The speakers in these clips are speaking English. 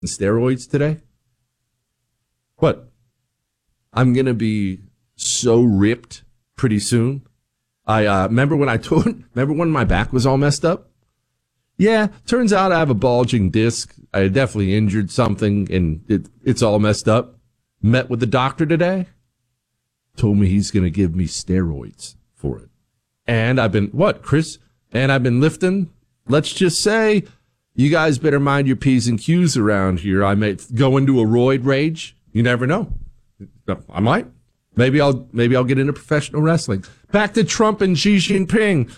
steroids today? What? I'm going to be so ripped pretty soon. I remember when my back was all messed up? Yeah, turns out I have a bulging disc. I definitely injured something, and it's all messed up. Met with the doctor today. Told me he's going to give me steroids for it. And I've been, Chris? And I've been lifting. Let's just say, you guys better mind your P's and Q's around here. I may go into a roid rage. You never know. I might. Maybe I'll get into professional wrestling. Back to Trump and Xi Jinping.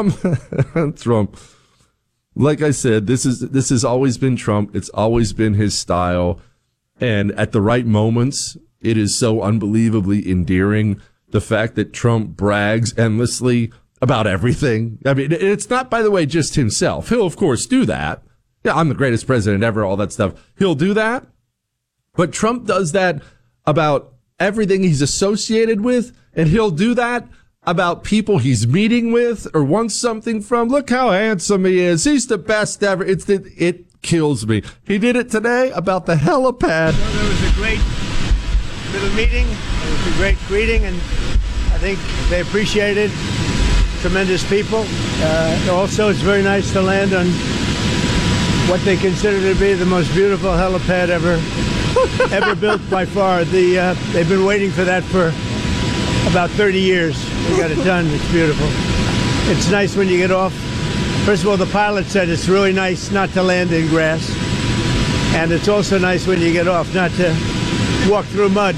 Trump. Like I said, this has always been Trump. It's always been his style. And at the right moments, it is so unbelievably endearing. The fact that Trump brags endlessly about everything. I mean, it's not, by the way, just himself. He'll, of course, do that. Yeah, I'm the greatest president ever, all that stuff. He'll do that. But Trump does that about everything he's associated with, and he'll do that about people he's meeting with or wants something from. Look how handsome he is. He's the best ever. It kills me. He did it today about the helipad. So there was a great little meeting. It was a great greeting, and I think they appreciated it. Tremendous people. Also, it's very nice to land on what they consider to be the most beautiful helipad ever built by far. They've been waiting for that for about 30 years. We got it done. It's beautiful. It's nice when you get off. First of all, the pilot said it's really nice not to land in grass. And it's also nice when you get off not to walk through mud.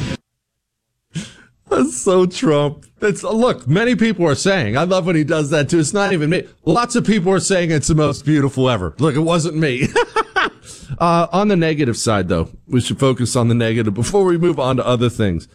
That's so Trump. Look, many people are saying, I love when he does that too. It's not even me. Lots of people are saying it's the most beautiful ever. Look, it wasn't me. On the negative side, though, we should focus on the negative before we move on to other things.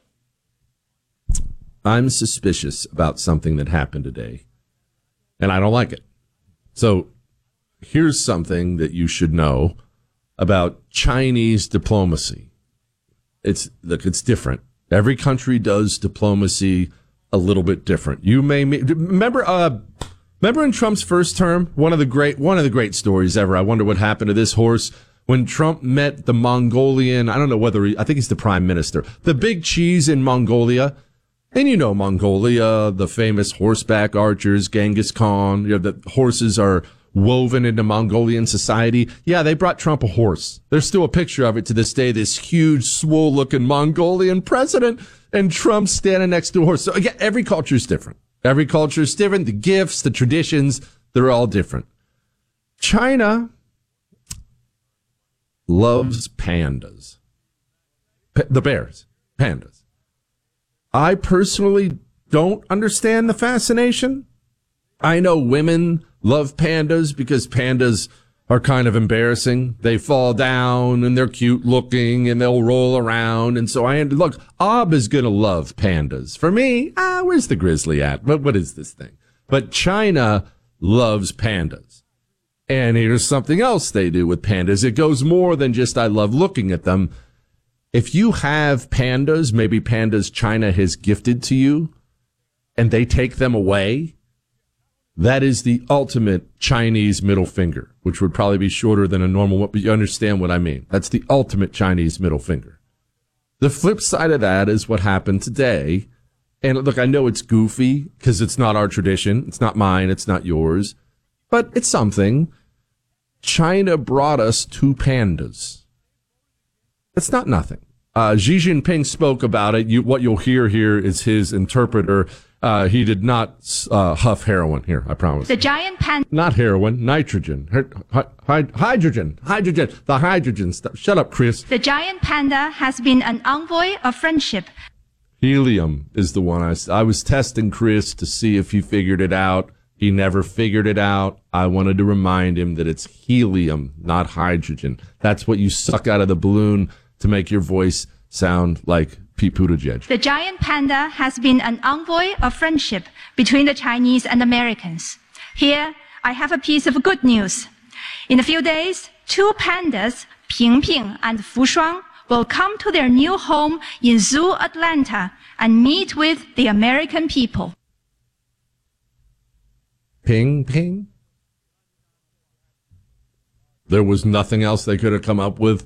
I'm suspicious about something that happened today, and I don't like it. So here's something that you should know about Chinese diplomacy. It's different. Every country does diplomacy a little bit different. You may remember in Trump's first term, one of the great stories ever. I wonder what happened to this horse when Trump met the Mongolian. I don't know I think he's the prime minister, the big cheese in Mongolia. And you know Mongolia, the famous horseback archers, Genghis Khan. The horses are woven into Mongolian society. Yeah, they brought Trump a horse. There's still a picture of it to this day, this huge, swole-looking Mongolian president, and Trump standing next to a horse. So again, every culture is different. Every culture is different. The gifts, the traditions, they're all different. China loves pandas. The bears. Pandas. I personally don't understand the fascination. I know women love pandas because pandas are kind of embarrassing. They fall down and they're cute looking and they'll roll around. And so look, Ob is going to love pandas. For me, where's the grizzly at? What is this thing? But China loves pandas. And here's something else they do with pandas. It goes more than just I love looking at them. If you have pandas, maybe pandas China has gifted to you, and they take them away, that is the ultimate Chinese middle finger, which would probably be shorter than a normal one, but you understand what I mean. That's the ultimate Chinese middle finger. The flip side of that is what happened today. And look, I know it's goofy because it's not our tradition. It's not mine. It's not yours. But it's something. China brought us 2 pandas. It's not nothing. Xi Jinping spoke about it. What you'll hear here is his interpreter. He did not huff heroin here, I promise. The giant panda. Not heroin, nitrogen. Hydrogen. The hydrogen stuff. Shut up, Chris. The giant panda has been an envoy of friendship. Helium is the one I was testing Chris to see if he figured it out. He never figured it out. I wanted to remind him that it's helium, not hydrogen. That's what you suck out of the balloon to make your voice sound like Pete Buttigieg. The giant panda has been an envoy of friendship between the Chinese and Americans. Here, I have a piece of good news. In a few days, 2 pandas, Ping Ping and Fu Shuang, will come to their new home in Zoo Atlanta and meet with the American people. Ping Ping? There was nothing else they could have come up with